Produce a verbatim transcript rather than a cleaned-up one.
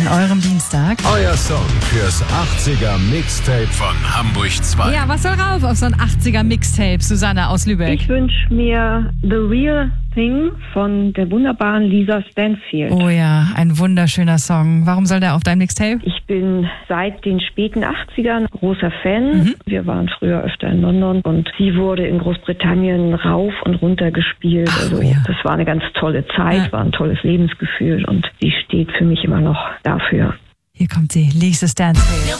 an eurem Dienstag. Euer Song fürs achtziger Mixtape von Hamburg zwei. Ja, was soll rauf auf so ein achtziger Mixtape, Susanne aus Lübeck? Ich wünsche mir The Real Thing von der wunderbaren Lisa Stanfield. Oh ja, ein wunderschöner Song. Warum soll der auf dein Mixtape? Ich bin seit den späten achtzigern großer Fan. Mhm. Wir waren früher öfter in London und sie wurde in Großbritannien rauf und runter gespielt. Ach, also ja. das war eine ganz tolle Zeit, Ja. war ein tolles Lebensgefühl und sie steht für mich immer noch dafür. Hier kommt sie, Lisa Stanfield.